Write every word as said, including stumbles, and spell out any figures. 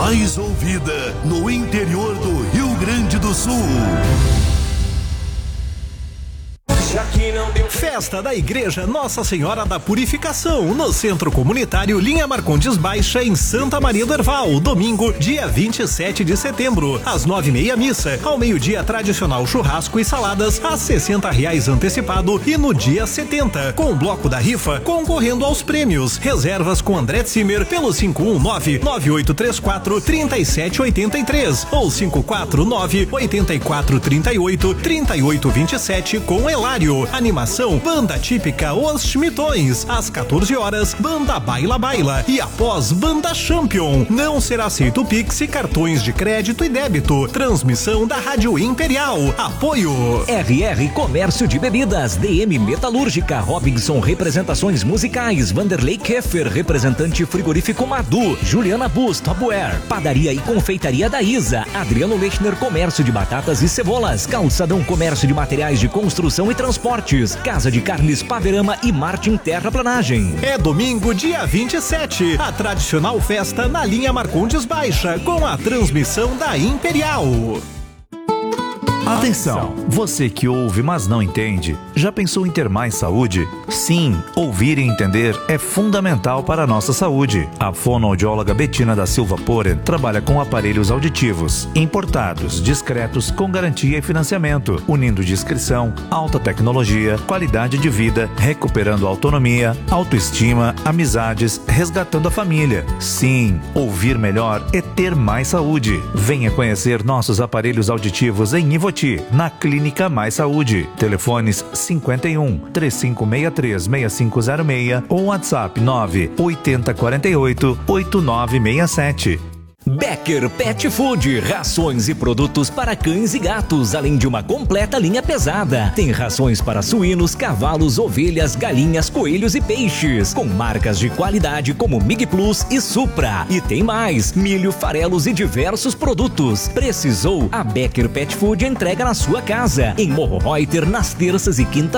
mais ouvida no interior do Rio Grande do Sul. Festa da Igreja Nossa Senhora da Purificação, no Centro Comunitário Linha Marcondes Baixa, em Santa Maria do Herval, domingo, dia vinte e sete de setembro, às nove e meia missa, ao meio-dia tradicional churrasco e saladas, a sessenta reais antecipado e no dia setenta, com o bloco da rifa, concorrendo aos prêmios. Reservas com André Zimmer pelo cinco um nove, nove oito três quatro, três sete oito três ou cinco quatro nove, oito quatro três oito, três oito dois sete com Elário. Animação Banda Típica Os Schmittões, às quatorze horas, Banda Baila Baila e após Banda Champion. Não será aceito Pix e cartões de crédito e débito. Transmissão da Rádio Imperial. Apoio R R Comércio de Bebidas, D M Metalúrgica, Robinson Representações Musicais, Vanderlei Keffer, representante frigorífico Madu, Juliana Busto, Abuer, Padaria e Confeitaria da Isa, Adriano Lechner Comércio de Batatas e Cebolas, Calçadão Comércio de Materiais de Construção e Transportes, Casa de Carnes Paverama e Martin Terraplanagem. É domingo, dia vinte e sete, a tradicional festa na linha Marcondes Baixa, com a transmissão da Imperial. Atenção, você que ouve mas não entende, já pensou em ter mais saúde? Sim, ouvir e entender é fundamental para a nossa saúde. A fonoaudióloga Betina da Silva Poren trabalha com aparelhos auditivos, importados, discretos, com garantia e financiamento, unindo discrição, alta tecnologia, qualidade de vida, recuperando autonomia, autoestima, amizades, resgatando a família. Sim, ouvir melhor é ter mais saúde. Venha conhecer nossos aparelhos auditivos em Ivoti, na Clínica Mais Saúde. Telefones cinquenta e um, três cinco seis três, seis cinco zero seis ou WhatsApp nove oito zero quatro oito, oito nove seis sete. Becker Pet Food, rações e produtos para cães e gatos, além de uma completa linha pesada. Tem rações para suínos, cavalos, ovelhas, galinhas, coelhos e peixes, com marcas de qualidade como Mig Plus e Supra. E tem mais, milho, farelos e diversos produtos. Precisou? A Becker Pet Food entrega na sua casa, em Morro Reuter, nas terças e quintas